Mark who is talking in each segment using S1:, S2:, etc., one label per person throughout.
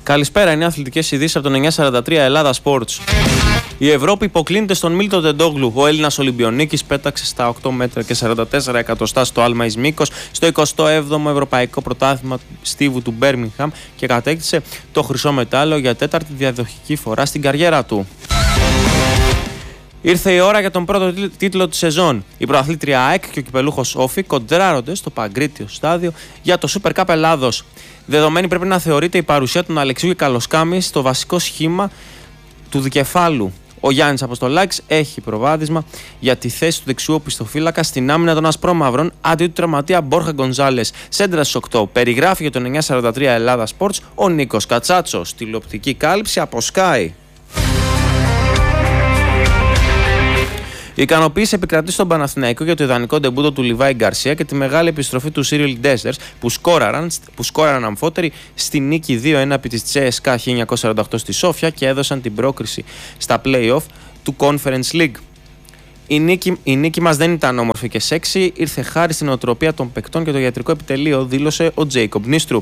S1: Καλησπέρα, είναι αθλητικές ειδήσεις από τον 943 Ελλάδα Sports. Η Ευρώπη υποκλίνεται στον Μίλτο Τεντόγλου. Ο Έλληνας Ολυμπιονίκης πέταξε στα 8 μέτρα και 44 εκατοστά στο άλμα εις μήκος στο 27ο Ευρωπαϊκό Πρωτάθλημα Στίβου του Μπέρμιγχαμ και κατέκτησε το χρυσό μετάλλιο για τέταρτη διαδοχική φορά στην καριέρα του. Ήρθε η ώρα για τον πρώτο τίτλο της σεζόν. Η πρωταθλήτρια ΑΕΚ και ο κυπελούχος Όφη κοντράρονται στο Παγκρίτιο στάδιο για το Super Cup Ελλάδος. Δεδομένη πρέπει να θεωρείται η παρουσία των Αλεξίου και Καλοσκάμη στο βασικό σχήμα του δικεφάλου. Ο Γιάννης Αποστολάκης έχει προβάδισμα για τη θέση του δεξιού οπισθοφύλακα στην άμυνα των Ασπρόμαυρων αντί του τραυματία Μπόρχα Γκονζάλες. Σέντρα στις 8. Περιγράφει για τον 943 Ελλάδα Sports ο Νίκος Κατσάτσος. Τηλεοπτική κάλυψη από Sky. Η ικανοποίηση επικρατεί στον Παναθηναϊκό για το ιδανικό ντεμπούτο του Λιβάη Γκαρσία και τη μεγάλη επιστροφή του Σίριλ Ντέστερς που σκόραραν αμφότεροι στη νίκη 2-1 επί της CSKA 1948 στη Σόφια και έδωσαν την πρόκριση στα play-off του Conference League. Η νίκη μας δεν ήταν όμορφη και σεξι, ήρθε χάρη στην οτροπία των παικτών και το ιατρικό επιτελείο, δήλωσε ο Τζέικομπ Νίστρουπ.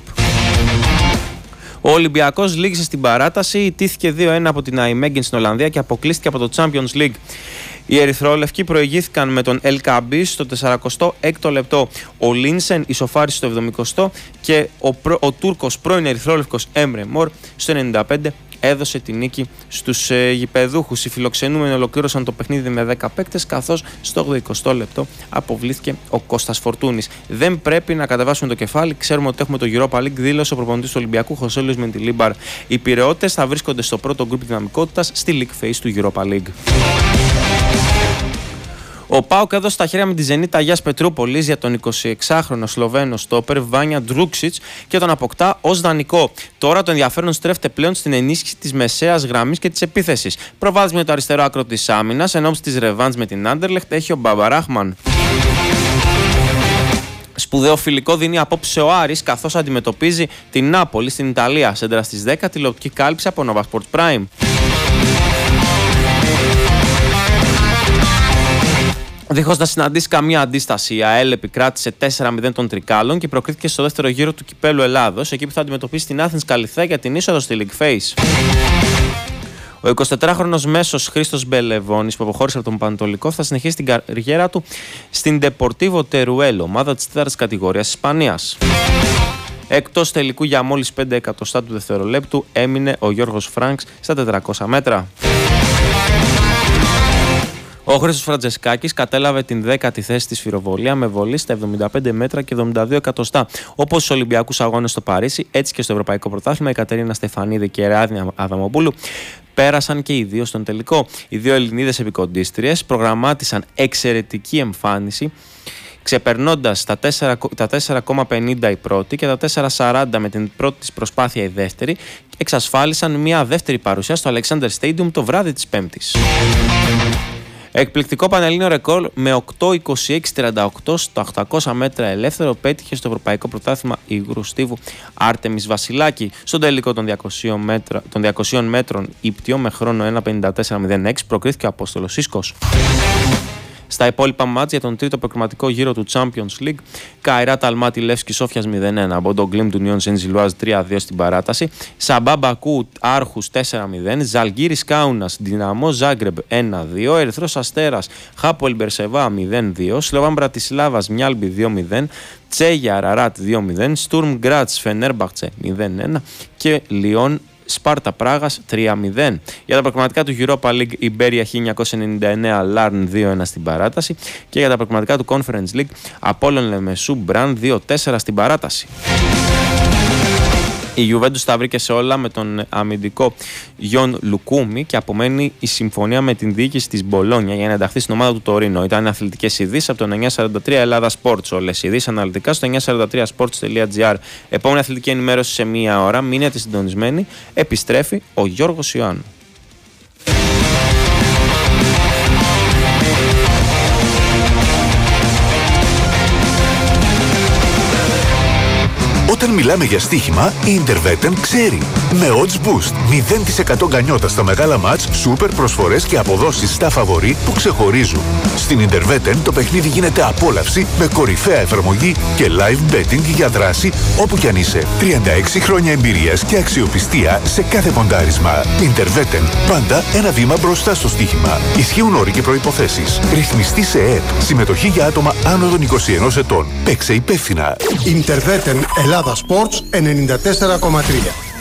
S1: Ο Ολυμπιακός λήγησε στην παράταση, ιτήθηκε 2-1 από την Αϊμέγγιν στην Ολλανδία και αποκλείστηκε από το Champions League. Οι Ερυθρόλευκοι προηγήθηκαν με τον El Kabis στο 46ο λεπτό. Ο Λίνσεν ισοφάρισε στο 70ο και ο Τούρκος πρώην Ερυθρόλευκος Έμρε Μορ στο 95 έδωσε τη νίκη στους γηπεδούχους. Οι φιλοξενούμενοι ολοκλήρωσαν το παιχνίδι με 10 παίκτες, καθώς στο 80ο λεπτό αποβλήθηκε ο Κώστας Φορτούνης. Δεν πρέπει να κατεβάσουμε το κεφάλι, ξέρουμε ότι έχουμε το Europa League, δήλωσε ο προπονητής του Ολυμπιακού Χωσέλιος Μεντιλίμπαρ. Οι Πειραιώτες θα βρίσκονται στο πρώτο γκρουπ δυναμικότητας στη League Phase του Europa League. Ο ΠΑΟΚ έδωσε τα χέρια με τη Ζενίτ Αγιάς Πετρούπολης για τον 26χρονο Σλοβαίνο στόπερ Βάνια Ντρούξιτς και τον αποκτά ως δανεικό. Τώρα το ενδιαφέρον στρέφεται πλέον στην ενίσχυση της μεσαίας γραμμής και της επίθεσης. Προβάδισμα το αριστερό άκρο της άμυνας, ενόψει της ρεβάνς με την Άντερλεχτ έχει ο Μπαμπαράχμαν. Σπουδαίο φιλικό δίνει απόψε ο Άρης καθώς αντιμετωπίζει την Νάπολη στην Ιταλία. Σέντρα στις 10 τηλεοπτική κάλυψη από Nova Sports Prime. Δίχως να συναντήσει καμία αντίσταση, η ΑΕΛ επικράτησε 4-0 των Τρικάλων και προκρίθηκε στο δεύτερο γύρο του Κυπέλλου Ελλάδος, εκεί που θα αντιμετωπίσει την Athens Καλιθέα για την είσοδο στη League Phase. Ο 24χρονος μέσος Χρήστος Μπελεβώνης, που αποχώρησε από τον Πανετολικό, θα συνεχίσει την καριέρα του στην Deportivo Teruel, ομάδα της 4ης κατηγορίας Ισπανίας. Εκτός τελικού για μόλις 5 εκατοστά του δευτερολέπτου έμεινε ο Γιώργος Φρανκς στα 400 μέτρα. Ο Χρήστος Φραντζεσκάκης κατέλαβε την 10η θέση στη σφυροβολία με βολή στα 75 μέτρα και 72 εκατοστά. Όπως στους Ολυμπιακούς Αγώνες στο Παρίσι, έτσι και στο Ευρωπαϊκό Πρωτάθλημα, η Κατερίνα Στεφανίδη και η Ρεάδνη Αδαμοπούλου πέρασαν και οι δύο στον τελικό. Οι δύο Ελληνίδες επικοντίστριες προγραμμάτισαν εξαιρετική εμφάνιση, ξεπερνώντας τα 4,50 η πρώτη και τα 4,40 με την πρώτη της προσπάθεια η δεύτερη, εξασφάλισαν μια δεύτερη παρουσία στο Alexander Stadium το βράδυ της Πέμπτης. Εκπληκτικό πανελλήνιο ρεκόρ με 8.26.38 στα 800 μέτρα ελεύθερο πέτυχε στο Ευρωπαϊκό Πρωτάθλημα Υγρού Στίβου Άρτεμις Βασιλάκη. Στον τελικό των 200 μέτρων ύπτιο με χρόνο 1.54.06 προκρίθηκε ο Απόστολος Σίσκος. Στα υπόλοιπα μάτς για τον τρίτο προκριματικό γύρο του Champions League, Καϊράτ Αλμάτι Λεύσκη Σόφιας 0-1, Μπόντο Γκλίμ του Νιόν Σεντζιλουάζ 3-2 στην παράταση, Σαμπά Μπακού Άρχους 4-0, Ζαλγκύρης Κάουνας Δυναμό Ζάγκρεμπ 1-2, Ερυθρός Αστέρας Χάπολ Μπερσεβά 0-2, Σλοβάν Μπρατισλάβας Μιάλμπι 2-0, Τσέγια Αραράτ 2-0, Στουρμ Γκράτς Φενέρμπαχτσε 0-1 και Λιόν Σπάρτα Πράγας 3-0. Για τα προκριματικά του Europa League, η Μπέρια 1999 Λάρν 2-1 στην παράταση και για τα προκριματικά του Conference League, Απόλλων Λεμεσού Μπραν 2-4 στην παράταση. Η Juventus τα βρήκε σε όλα με τον αμυντικό Γιον Λουκούμι και απομένει η συμφωνία με την διοίκηση της Μπολόνια για να ενταχθεί στην ομάδα του Τωρίνο. Ήταν αθλητικές ειδήσεις από το 943 Ελλάδα Sports. Όλες οι ειδήσεις αναλυτικά στο 943sports.gr. Επόμενη αθλητική ενημέρωση σε μία ώρα. Μείνετε συντονισμένοι. Επιστρέφει ο Γιώργος Ιωάννου.
S2: Όταν μιλάμε για στοίχημα, η Interwetten ξέρει. Με odds boost, 0% γκανιότα στα μεγάλα μάτς, σούπερ προσφορές και αποδόσεις στα φαβορί που ξεχωρίζουν. Στην Interwetten το παιχνίδι γίνεται απόλαυση με κορυφαία εφαρμογή και live betting για δράση όπου κι αν είσαι. 36 χρόνια εμπειρίας και αξιοπιστία σε κάθε ποντάρισμα. Interwetten, πάντα ένα βήμα μπροστά στο στοίχημα. Ισχύουν όροι και προϋποθέσεις. Ρυθμιστή σε ΕΕΠ. Συμμετοχή για άτομα άνω των 21 ετών. Παίξε υπεύθυνα.
S3: Interwetten Ελλάδα Sports 94,3.